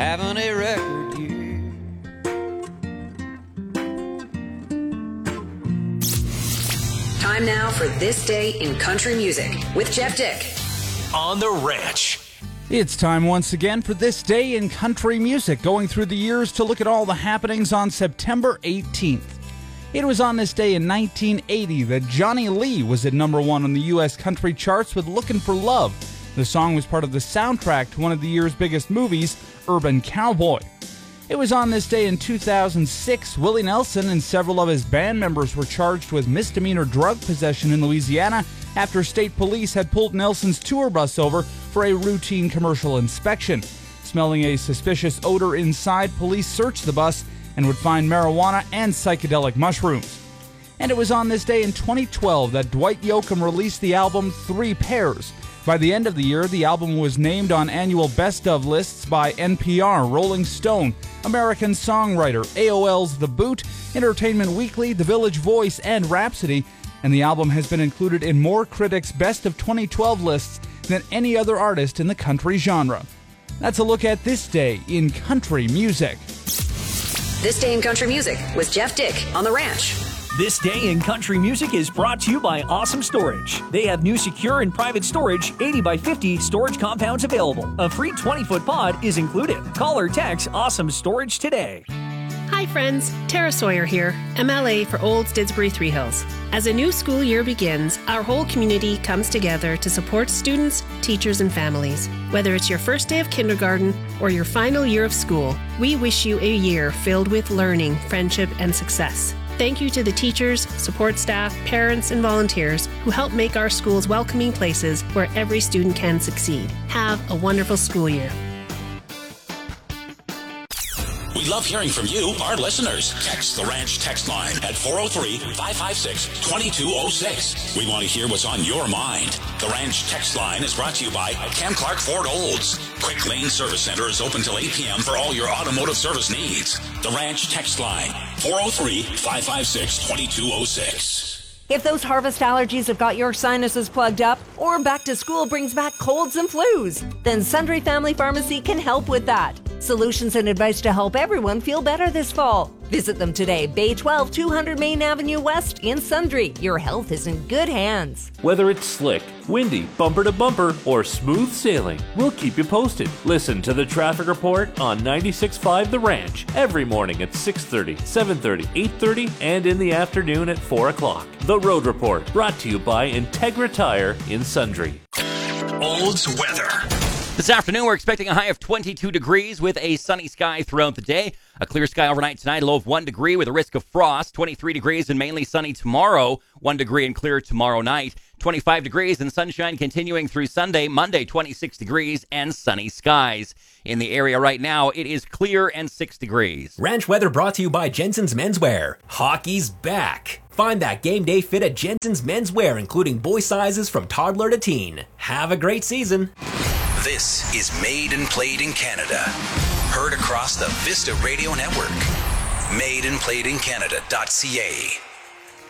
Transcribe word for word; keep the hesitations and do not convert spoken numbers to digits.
having a record year. Time now for This Day in Country Music with Jeff Dick. On the Ranch. It's time once again for This Day in Country Music, going through the years to look at all the happenings on September eighteenth. It was on this day in nineteen eighty that Johnny Lee was at number one on the U S country charts with Lookin' for Love. The song was part of the soundtrack to one of the year's biggest movies, Urban Cowboy. It was on this day in two thousand six, Willie Nelson and several of his band members were charged with misdemeanor drug possession in Louisiana after state police had pulled Nelson's tour bus over for a routine commercial inspection. Smelling a suspicious odor inside, police searched the bus and would find marijuana and psychedelic mushrooms. And it was on this day in twenty twelve that Dwight Yoakam released the album Three Pairs. By the end of the year, the album was named on annual Best Of lists by N P R, Rolling Stone, American Songwriter, A O L's The Boot, Entertainment Weekly, The Village Voice, and Rhapsody, and the album has been included in more critics' Best of twenty twelve lists than any other artist in the country genre. That's a look at this day in country music. This Day in Country Music with Jeff Dick on The Ranch. This Day in Country Music is brought to you by Awesome Storage. They have new secure and private storage, eighty by fifty storage compounds available. A free twenty-foot pod is included. Call or text Awesome Storage today. Hi friends, Tara Sawyer here, M L A for Old Didsbury Three Hills. As a new school year begins, our whole community comes together to support students, teachers, and families. Whether it's your first day of kindergarten or your final year of school, we wish you a year filled with learning, friendship, and success. Thank you to the teachers, support staff, parents, and volunteers who help make our schools welcoming places where every student can succeed. Have a wonderful school year. We love hearing from you, our listeners. Text the Ranch text line at four oh three, five five six, two two oh six. We want to hear what's on your mind. The Ranch text line is brought to you by Cam Clark Ford Olds. Quick Lane Service Center is open till eight p.m. for all your automotive service needs. The Ranch text line, four oh three, five five six, two two oh six. If those harvest allergies have got your sinuses plugged up, or back to school brings back colds and flus, then Sundry Family Pharmacy can help with that. Solutions and advice to help everyone feel better this fall. Visit them today, Bay twelve, two hundred Main Avenue West in Sundry. Your health is in good hands. Whether it's slick, windy, bumper to bumper, or smooth sailing, we'll keep you posted. Listen to the traffic report on ninety-six point five The Ranch every morning at six thirty, seven thirty, eight thirty, and in the afternoon at four o'clock. The Road Report, brought to you by Integra Tire in Sundry. Olds weather. This afternoon, we're expecting a high of twenty-two degrees with a sunny sky throughout the day. A clear sky overnight tonight, a low of one degree with a risk of frost. twenty-three degrees and mainly sunny tomorrow. one degree and clear tomorrow night. twenty-five degrees and sunshine continuing through Sunday. Monday, twenty-six degrees and sunny skies. In the area right now, it is clear and six degrees. Ranch weather brought to you by Jensen's Menswear. Hockey's back. Find that game day fit at Jensen's Menswear, including boy sizes from toddler to teen. Have a great season. This is Made and Played in Canada. Heard across the Vista Radio Network. made and played in canada dot c a